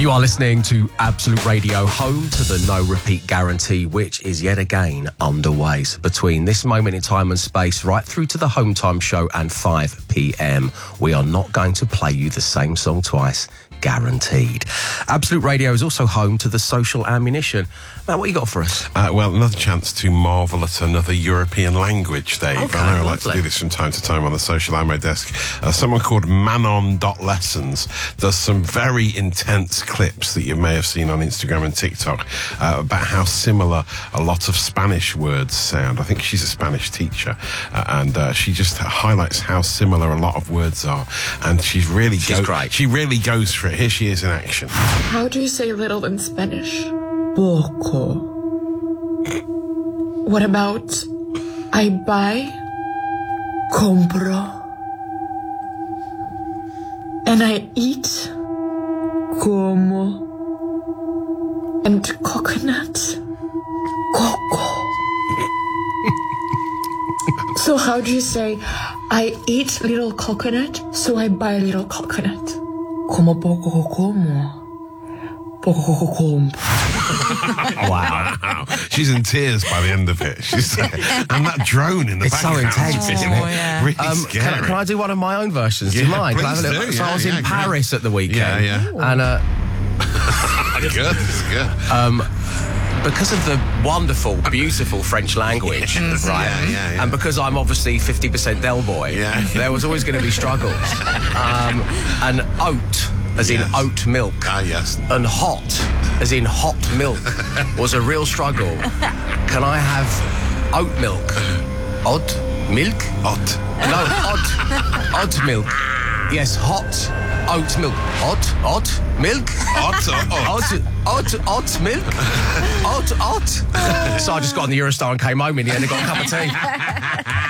You are listening to Absolute Radio, home to the no repeat guarantee, which is yet again underway. So between this moment in time and space, right through to the Home Time show and 5 p.m, we are not going to play you the same song twice. Guaranteed. Absolute Radio is also home to the Social Ammunition. Matt, what you got for us? Well, another chance to marvel at another European language, Dave. Okay, I know I like lovely. to do this from time to time on the Social Ammo desk. Someone called Manon.Lessons does some very intense clips that you may have seen on Instagram and TikTok about how similar a lot of Spanish words sound. I think she's a Spanish teacher, and she just highlights how similar a lot of words are. And she's great. She really goes for it. Here she is in action. How do you say little in Spanish? Poco. What about I buy, compro, and I eat, como, and coconut, coco. So how do you say I eat little coconut, so I buy little coconut? Como poco como. Poco compro. Wow. She's in tears by the end of it. She's and that drone in the It's so background. intense, isn't it? Yeah. Really Can scary. I do one of my own versions? Do you Yeah, mind? Can I have a please little- do. So I was Yeah, in great. Paris at the weekend. Yeah. And Good, it's good. because of the wonderful, beautiful French language, right? Yeah. And because I'm obviously 50% Del Boy, Yeah. there was always going to be struggles. And oat, as in Yes. oat milk, Yes. and hot, as in hot milk, was a real struggle. Can I have oat milk? Oat milk? Hot. No, oat milk. Yes, hot oat milk. Hot milk? Hot Oat milk? Oat. So I just got on the Eurostar and came home in the end and got a cup of tea.